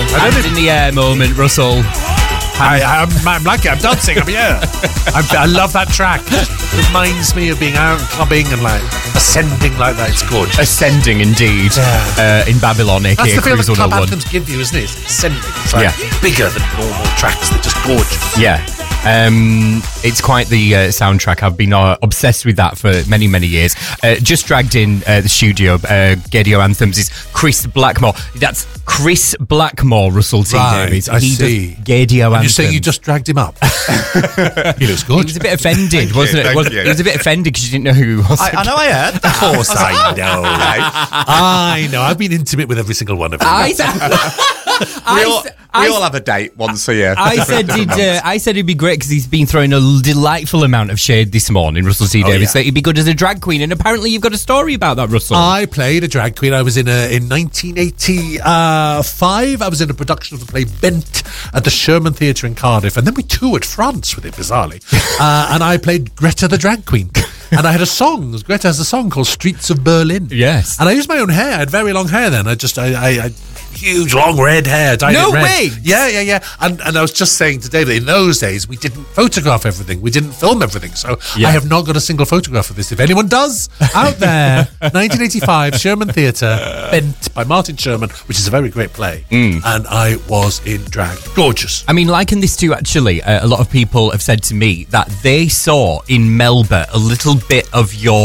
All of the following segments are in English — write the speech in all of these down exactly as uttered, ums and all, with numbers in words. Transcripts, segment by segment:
Hands in the air moment, Russell. I, I'm, I'm like it. I'm dancing. I'm here. I'm, I love that track. It reminds me of being out clubbing and like ascending like that. It's gorgeous. Ascending, indeed. Yeah. Uh, in Babylonic. That's the feeling that club one oh one. anthems give you, isn't it? It's ascending. It's like Yeah. bigger than normal tracks. They're just gorgeous. Yeah. Um, it's quite the uh, soundtrack. I've been uh, obsessed with that for many, many years. Uh, just dragged in uh, the studio, uh, Gaydio Anthems, is Chris Blackmore. That's Chris Blackmore, Russell T. Right, Davies. I he see. does Gaydio And Anthems. you're saying you just dragged him up? He looks good. He was a bit offended, wasn't you, it? Was, thank you. he was a bit offended because you didn't know who he was. I, I know I heard that. Of course I know. I know. I've been intimate with every single one of them. I said, We, all, I, we I, all have a date once a year. I said he'd, uh, I said it'd be great because he's been throwing a delightful amount of shade this morning, Russell T. Davies. yeah. That he'd be good as a drag queen, and apparently you've got a story about that, Russell. I played a drag queen. I was in a, in nineteen eighty-five. I was in a production of the play Bent at the Sherman Theatre in Cardiff, and then we toured France with it, bizarrely. uh, and I played Greta the drag queen. And I had a song. Greta has a song called Streets of Berlin. Yes. And I used my own hair. I had very long hair then. I just, I, I, I huge, long red hair. Dyed No it red. way. Yeah, yeah, yeah. And, and I was just saying today that in those days, we didn't photograph everything. We didn't film everything. So Yeah. I have not got a single photograph of this. If anyone does, out there, nineteen eighty-five, Sherman Theatre, Bent by Martin Sherman, which is a very great play. Mm. And I was in drag. Gorgeous. I mean, liken this to actually, uh, a lot of people have said to me that they saw in Melba a little bit of your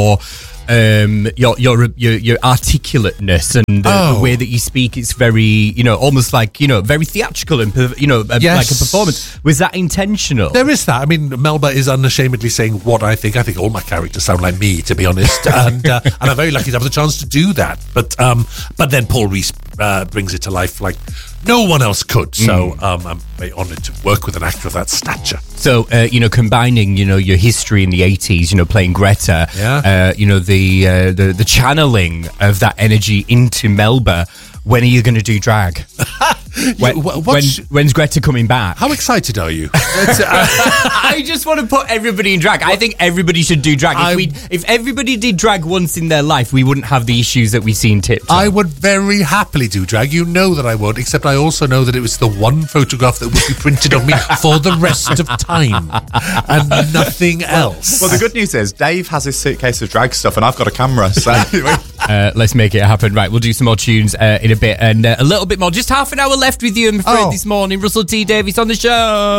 um your your your, your articulateness and uh, Oh. the way that you speak. It's very, you know, almost like, you know, very theatrical and per- you know, uh, Yes. like a performance. Was that intentional? There is that. I mean, Melba is unashamedly saying what I think. I think all my characters sound like me, to be honest, and uh, and I'm very lucky to have the chance to do that. But um, but then Paul Rees uh, brings it to life like no one else could. So um, I'm very honoured to work with an actor of that stature. So, uh, you know, combining, you know, your history in the eighties, you know, playing Greta, Yeah. uh, you know, the, uh, the the channeling of that energy into Melba. When are you going to do drag? When, You- wha- when, what's- when's Greta coming back? How excited are you? It's, uh, I just want to put everybody in drag. I think everybody should do drag. If, I- we, if everybody did drag once in their life, we wouldn't have the issues that we see in TikTok. I would very happily do drag. You know that I would, except I also know that it was the one photograph that would be printed of me for the rest of time and nothing else. Well, the good news is Dave has his suitcase of drag stuff, and I've got a camera. So Uh, let's make it happen. Right, we'll do some more tunes uh, in a bit and uh, a little bit more. Just half an hour left with you, I'm afraid, Oh. this morning. Russell T. Davies on the show.